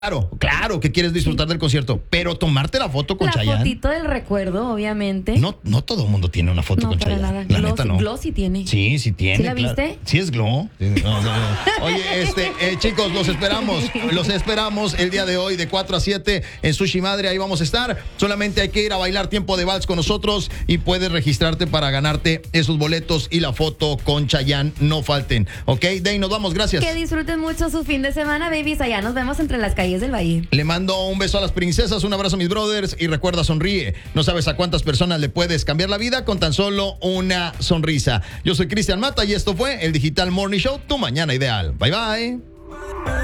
Claro que quieres disfrutar del concierto, pero tomarte la foto con La Chayanne. fotito del recuerdo, obviamente. No todo el mundo tiene una foto No, con para Chayanne. nada. La neta no. Glow sí tiene. Sí tiene. ¿Sí la claro. viste? Sí es Glow. Sí, no. Oye, chicos, los esperamos el día de hoy de 4 a 7 en Sushi Madre, ahí vamos a estar. Solamente hay que ir a bailar tiempo de vals con nosotros y puedes registrarte para ganarte esos boletos y la foto con Chayanne, no falten. ¿Ok? Day, nos vamos, gracias. Que disfruten mucho su fin de semana, babies. Allá nos vemos entre las calles del Valle. Le mando un beso a las princesas, un abrazo a mis brothers y recuerda, sonríe. No sabes a cuántas personas le puedes cambiar la vida con tan solo una sonrisa. Yo soy Cristian Mata y esto fue el Digital Morning Show, tu mañana ideal. Bye bye.